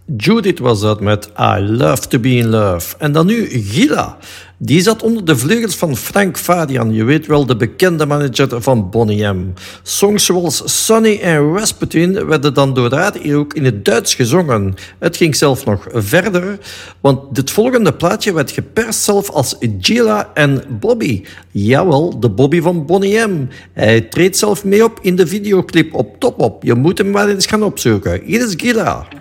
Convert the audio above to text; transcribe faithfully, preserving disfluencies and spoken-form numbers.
Judith was dat met I Love to Be in Love. En dan nu Gila. Die zat onder de vleugels van Frank Farian. Je weet wel, de bekende manager van Boney M. Songs zoals Sunny en Rasputin werden dan door haar hier ook in het Duits gezongen. Het ging zelf nog verder, want dit volgende plaatje werd geperst zelf als Gila en Bobby. Jawel, de Bobby van Boney M. Hij treedt zelf mee op in de videoclip op Top Op. Je moet hem maar eens gaan opzoeken. Hier is Gila.